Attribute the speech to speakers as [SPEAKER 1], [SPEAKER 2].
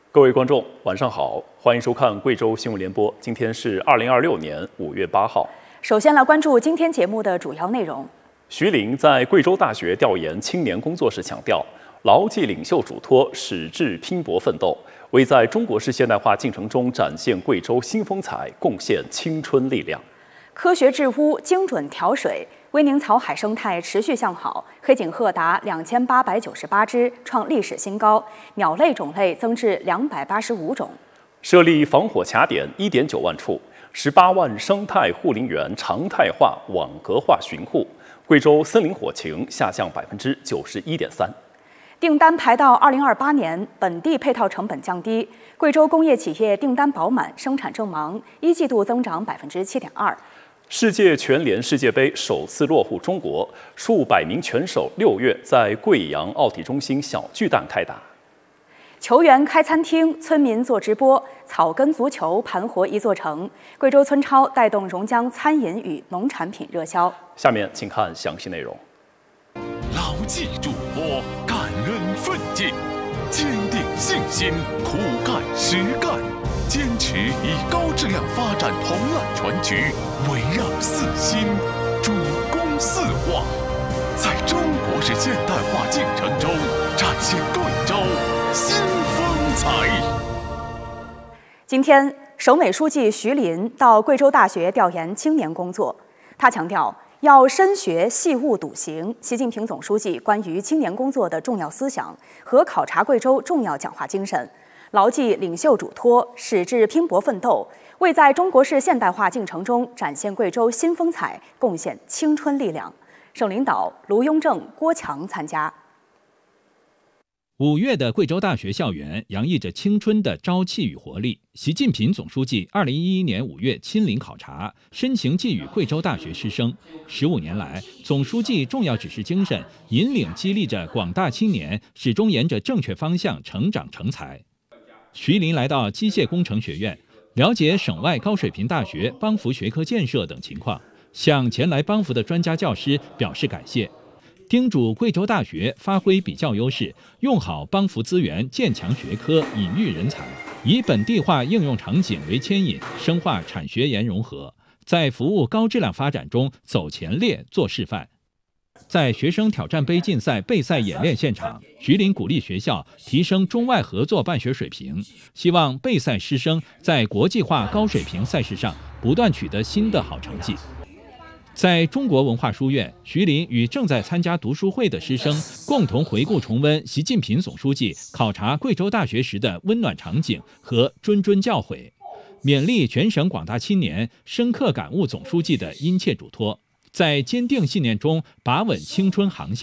[SPEAKER 1] 各位观众，晚上好，欢迎收看贵州新闻联播。今天是2026年5月8号。
[SPEAKER 2] 首先来关注今天节目的主要内容。
[SPEAKER 1] 徐林在贵州大学调研青年工作时强调，牢记领袖嘱托，矢志拼搏奋斗，为在中国式现代化进程中展现贵州新风采贡献青春力量。
[SPEAKER 2] 科学治污，精准调水，威宁草海生态持续向好，黑颈鹤达2898只，创历史新高，鸟类种类增至285种。
[SPEAKER 1] 设立防火卡点1.9万处，18万生态护林员常态化、网格化巡护。贵州森林火情下降91.3%。
[SPEAKER 2] 订单排到2028年，本地配套成本降低，贵州工业企业订单饱满，生产正忙，一季度增长7.2%。
[SPEAKER 1] 世界拳联世界杯首次落户中国，数百名拳手6月在贵阳奥体中心小巨蛋开打。
[SPEAKER 2] 球员开餐厅，村民做直播，草根足球盘活一座城。贵州村超带动榕江餐饮与农产品热销。
[SPEAKER 1] 下面请看详细内容。
[SPEAKER 3] 牢记嘱托，感恩奋进，坚定信心，苦干实干，坚持以高质量发展统揽全局，围绕四新，主攻四化，在中国式现代化进程中展现贵州新风采。
[SPEAKER 2] 今天，省委书记徐林到贵州大学调研青年工作。他强调，要深学细悟笃行习近平总书记关于青年工作的重要思想和考察贵州重要讲话精神，牢记领袖嘱托，矢志拼搏奋斗，为在中国式现代化进程中展现贵州新风采贡献青春力量。省领导卢雍正、郭强参加。
[SPEAKER 4] 5月的贵州大学校园洋溢着青春的朝气与活力。习近平总书记2011年5月亲临考察，深情寄语贵州大学师生。15年来，总书记重要指示精神引领激励着广大青年始终沿着正确方向成长成才。徐林来到机械工程学院，了解省外高水平大学帮扶学科建设等情况，向前来帮扶的专家教师表示感谢。叮嘱贵州大学发挥比较优势，用好帮扶资源，建强学科，引育人才，以本地化应用场景为牵引，深化产学研融合，在服务高质量发展中走前列、做示范。在学生挑战杯竞赛备赛演练现场，徐林鼓励学校提升中外合作办学水平，希望备赛师生在国际化高水平赛事上不断取得新的好成绩。在中国文化书院，徐林与正在参加读书会的师生共同回顾重温习近平总书记考察贵州大学时的温暖场景和谆谆教诲，勉励全省广大青年深刻感悟总书记的殷切嘱托，在坚定信念中把稳青春航线。